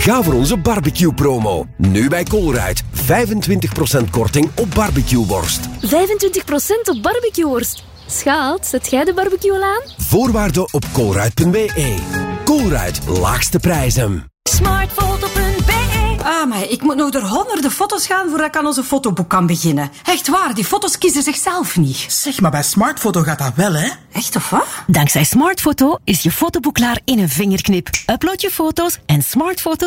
Ga voor onze barbecue-promo. Nu bij Colruyt. 25% korting op barbecueworst. 25% op barbecueworst. Schat, zet jij de barbecue al aan? Voorwaarden op colruyt.be. Colruyt, laagste prijzen. Smartfoto.be. Maar ik moet nog door honderden foto's gaan voordat ik aan onze fotoboek kan beginnen. Echt waar, die foto's kiezen zichzelf niet. Zeg, maar bij Smartfoto gaat dat wel, hè? Echt of wat? Dankzij Smartfoto is je fotoboek klaar in een vingerknip. Upload je foto's en Smartfoto